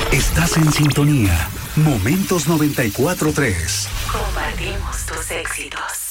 Estás en sintonía. Momentos 94.3. Compartimos tus éxitos.